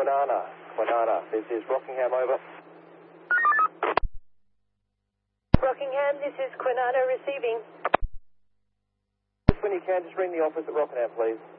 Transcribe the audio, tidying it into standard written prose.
Kwinana. This is Rockingham, over. Rockingham, this is Kwinana receiving. Just when you can, just ring the office at Rockingham, please.